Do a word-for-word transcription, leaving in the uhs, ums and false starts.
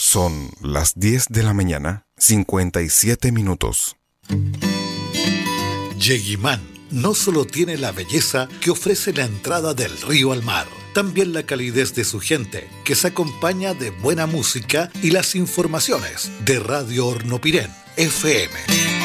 Son las diez de la mañana, cincuenta y siete minutos. Yeguimán no solo tiene la belleza que ofrece la entrada del río al mar, también la calidez de su gente, que se acompaña de buena música y las informaciones de Radio Hornopirén, F M.